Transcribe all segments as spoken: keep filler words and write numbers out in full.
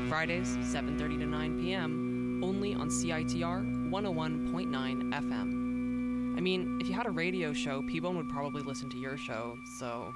Fridays, seven thirty to nine p.m., only on C I T R one oh one point nine F M. I mean, if you had a radio show, P-Bone would probably listen to your show, so...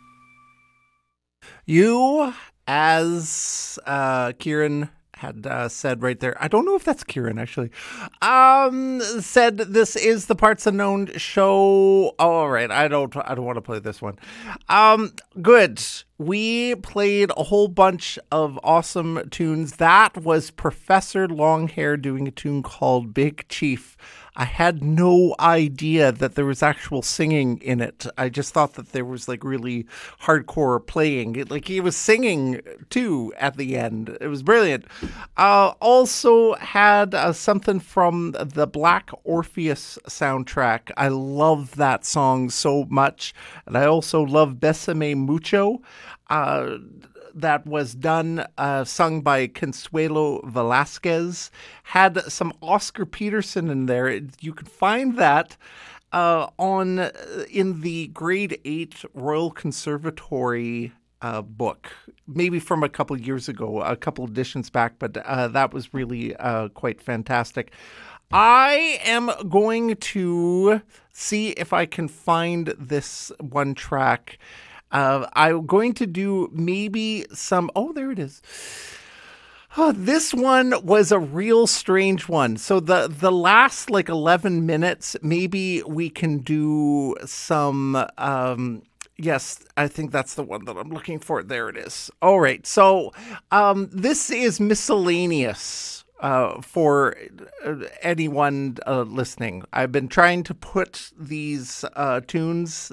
You, as uh, Kieran had uh, said right there, I don't know if that's Kieran actually, um, said this is the Parts Unknown show. All right, I don't, I don't want to play this one. Um, good. We played a whole bunch of awesome tunes. That was Professor Longhair doing a tune called Big Chief. I had no idea that there was actual singing in it. I just thought that there was like really hardcore playing. It, like he was singing too at the end. It was brilliant. Uh, also had uh, something from the Black Orpheus soundtrack. I love that song so much. And I also love Besame Mucho. Uh, that was done, uh, sung by Consuelo Velasquez, had some Oscar Peterson in there. You can find that uh, on uh, in the grade eight Royal Conservatory uh, book, maybe from a couple years ago, a couple editions back, but uh, that was really uh, quite fantastic. I am going to see if I can find this one track. Uh, I'm going to do maybe some, oh, there it is. Oh, this one was a real strange one. So the, the last like eleven minutes, maybe we can do some, um, yes, I think that's the one that I'm looking for. There it is. All right. So um, this is miscellaneous. Uh, for uh, anyone uh, listening, I've been trying to put these uh, tunes